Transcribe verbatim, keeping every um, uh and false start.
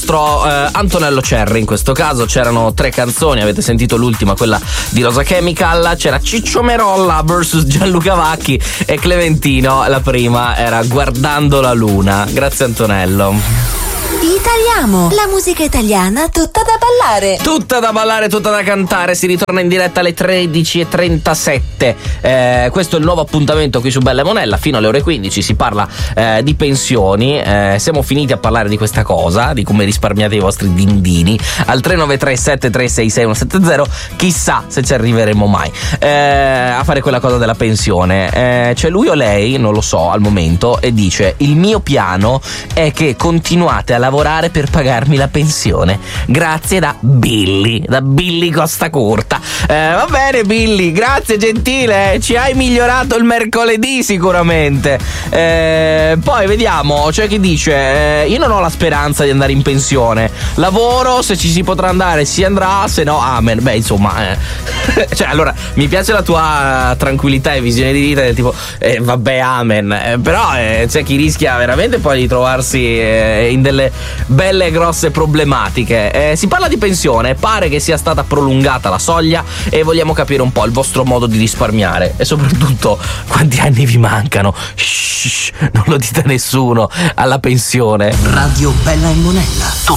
nostro eh, Antonello Cerri. In questo caso c'erano tre canzoni, avete sentito l'ultima, quella di Rosa Chemical, c'era Ciccio Merolla versus Gianluca Vacchi e Clementino, la prima era Guardando la Luna. Grazie Antonello. Italiamo, la musica italiana tutta da ballare. Tutta da ballare, tutta da cantare. Si ritorna in diretta alle tredici e trentasette. Eh, questo è il nuovo appuntamento qui su Bella e Monella. Fino alle ore quindici si parla eh, di pensioni. Eh, siamo finiti a parlare di questa cosa, di come risparmiate i vostri dindini. Al tre nove tre sette tre sei sei uno sette zero. Chissà se ci arriveremo mai eh, a fare quella cosa della pensione. Eh, c'è lui o lei, non lo so al momento, e dice: il mio piano è che continuate a lavorare per pagarmi la pensione. Grazie, da Billy, da Billy Costa Curta. Eh, va bene Billy, grazie gentile, ci hai migliorato il mercoledì sicuramente. Eh, poi vediamo, c'è chi dice eh, io non ho la speranza di andare in pensione, lavoro, se ci si potrà andare si andrà, se no amen. Beh insomma eh. Cioè allora mi piace la tua tranquillità e visione di vita del tipo eh, vabbè amen, eh, però eh, c'è chi rischia veramente poi di trovarsi eh, in delle belle e grosse problematiche. Eh, si parla di pensione, pare che sia stata prolungata la soglia e vogliamo capire un po' il vostro modo di risparmiare e soprattutto quanti anni vi mancano. Shh, non lo dite a nessuno alla pensione. Radio Bella e Monella.